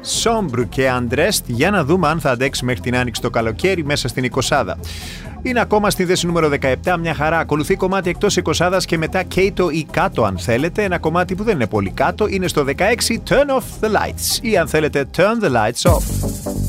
Sombre και Undressed, για να δούμε αν θα αντέξει μέχρι την άνοιξη το καλοκαίρι μέσα στην 20. Είναι ακόμα στη θέση νούμερο 17, μια χαρά. Ακολουθεί κομμάτι εκτός 20 και μετά Kato ή κάτω αν θέλετε. Ένα κομμάτι που δεν είναι πολύ κάτω, είναι στο 16, Turn Off the Lights ή αν θέλετε Turn the Lights Off.